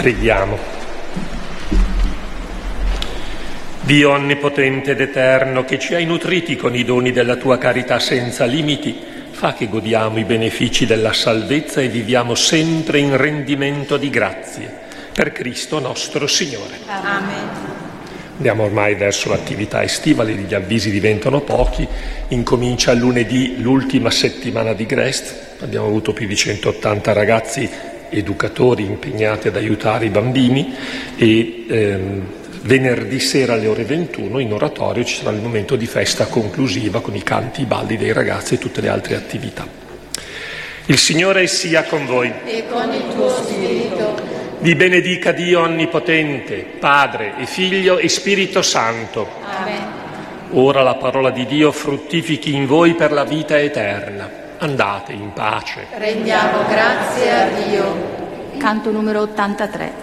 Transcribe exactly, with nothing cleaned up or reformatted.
Preghiamo. Dio onnipotente ed eterno, che ci hai nutriti con i doni della tua carità senza limiti, fa che godiamo i benefici della salvezza e viviamo sempre in rendimento di grazie. Per Cristo nostro Signore. Amen. Andiamo ormai verso l'attività estiva, gli avvisi diventano pochi. Incomincia lunedì l'ultima settimana di Grest. Abbiamo avuto più di centottanta ragazzi educatori impegnati ad aiutare i bambini e ehm, venerdì sera alle ore ventuno in oratorio ci sarà il momento di festa conclusiva con i canti, i balli dei ragazzi e tutte le altre attività. Il Signore sia con voi. E con il tuo spirito. Vi benedica Dio Onnipotente, Padre e Figlio e Spirito Santo. Amen. Ora la parola di Dio fruttifichi in voi per la vita eterna. Andate in pace. Rendiamo grazie a Dio. Canto numero ottantatré.